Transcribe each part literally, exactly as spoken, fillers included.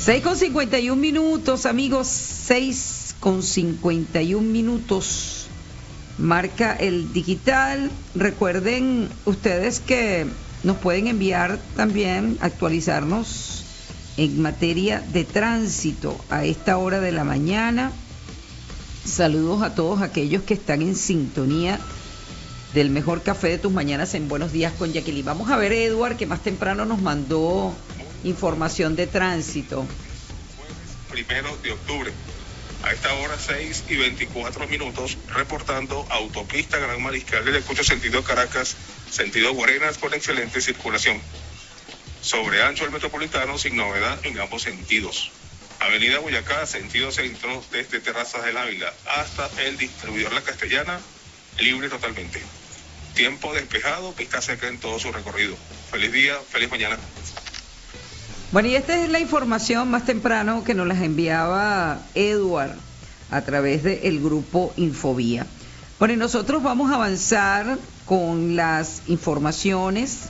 seis con cincuenta y un minutos, amigos, seis con cincuenta y un minutos. Marca el digital. Recuerden ustedes que nos pueden enviar también, actualizarnos en materia de tránsito a esta hora de la mañana. Saludos a todos aquellos que están en sintonía del mejor café de tus mañanas en Buenos Días con Jacqueline. Vamos a ver, Edward, que más temprano nos mandó información de tránsito. Primero de octubre, a esta hora seis y veinticuatro minutos, reportando autopista Gran Mariscal del Ayacucho sentido Caracas, sentido Guarenas, con excelente circulación. Sobre ancho el metropolitano sin novedad en ambos sentidos. Avenida Boyacá, sentido centro, desde Terrazas del Ávila hasta el distribuidor La Castellana, libre totalmente. Tiempo despejado, pista seca en todo su recorrido. Feliz día, feliz mañana. Bueno, y esta es la información más temprano que nos las enviaba Edward a través del grupo Infovía. Bueno, y nosotros vamos a avanzar con las informaciones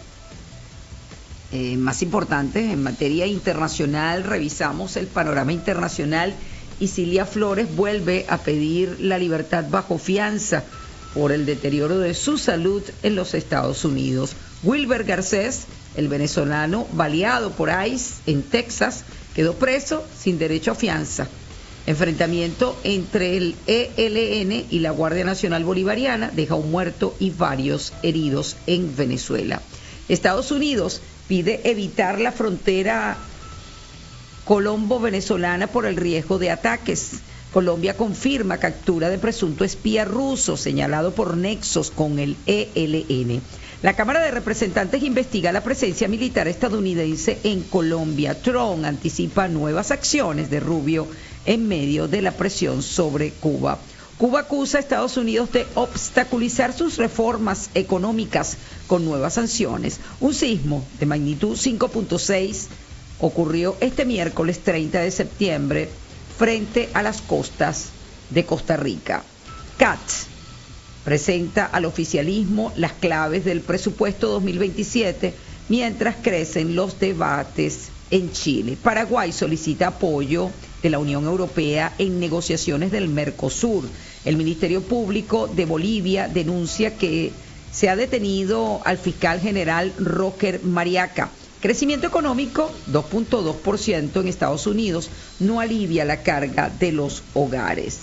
eh, más importantes en materia internacional. Revisamos el panorama internacional y Cilia Flores vuelve a pedir la libertad bajo fianza por el deterioro de su salud en los Estados Unidos. Wilber Garcés, el venezolano baleado por ICE en Texas, quedó preso sin derecho a fianza. Enfrentamiento entre el E L N y la Guardia Nacional Bolivariana deja un muerto y varios heridos en Venezuela. Estados Unidos pide evitar la frontera colombo-venezolana por el riesgo de ataques. Colombia confirma captura de presunto espía ruso señalado por nexos con el E L N. La Cámara de Representantes investiga la presencia militar estadounidense en Colombia. Trump anticipa nuevas acciones de Rubio en medio de la presión sobre Cuba. Cuba acusa a Estados Unidos de obstaculizar sus reformas económicas con nuevas sanciones. Un sismo de magnitud cinco punto seis ocurrió este miércoles treinta de septiembre frente a las costas de Costa Rica. C A T presenta al oficialismo las claves del presupuesto dos mil veintisiete mientras crecen los debates en Chile. Paraguay solicita apoyo de la Unión Europea en negociaciones del Mercosur. El Ministerio Público de Bolivia denuncia que se ha detenido al fiscal general Rocker Mariaca. Crecimiento económico dos punto dos por ciento en Estados Unidos no alivia la carga de los hogares.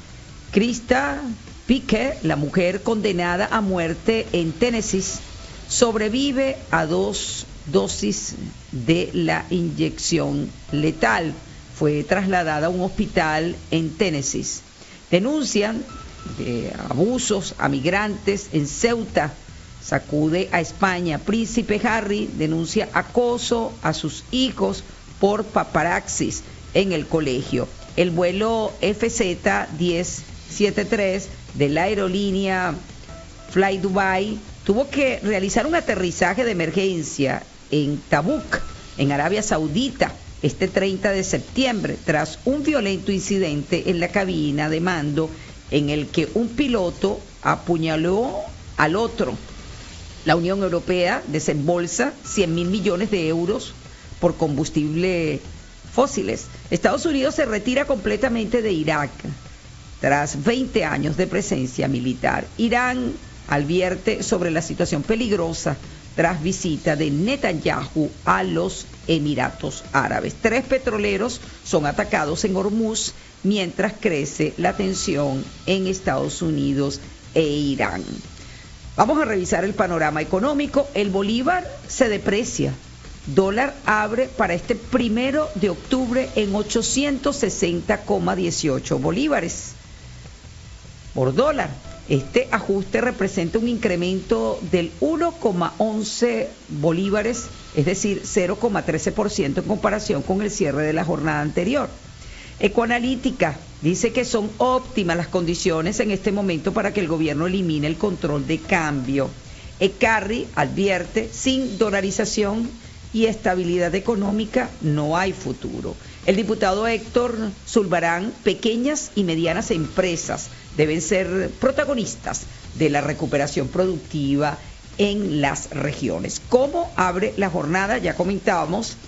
Krista Pique, la mujer condenada a muerte en Tennessee, sobrevive a dos dosis de la inyección letal. Fue trasladada a un hospital en Tennessee. Denuncian de abusos a migrantes en Ceuta. Sacude a España. Príncipe Harry denuncia acoso a sus hijos por paparazzis en el colegio. El vuelo F Z diez setenta y tres de la aerolínea Fly Dubai tuvo que realizar un aterrizaje de emergencia en Tabuk, en Arabia Saudita, este treinta de septiembre, tras un violento incidente en la cabina de mando en el que un piloto apuñaló al otro. La Unión Europea desembolsa cien mil millones de euros por combustible fósiles. Estados Unidos se retira completamente de Irak tras veinte años de presencia militar. Irán advierte sobre la situación peligrosa tras visita de Netanyahu a los Emiratos Árabes. Tres petroleros son atacados en Hormuz mientras crece la tensión en Estados Unidos e Irán. Vamos a revisar el panorama económico. El bolívar se deprecia. Dólar abre para este primero de octubre en ochocientos sesenta coma dieciocho bolívares por dólar. Este ajuste representa un incremento del uno coma once bolívares, es decir, cero coma trece por ciento en comparación con el cierre de la jornada anterior. Ecoanalítica dice que son óptimas las condiciones en este momento para que el gobierno elimine el control de cambio. Ecarri advierte, sin dolarización y estabilidad económica no hay futuro. El diputado Héctor Zulbarán, pequeñas y medianas empresas deben ser protagonistas de la recuperación productiva en las regiones. ¿Cómo abre la jornada? Ya comentábamos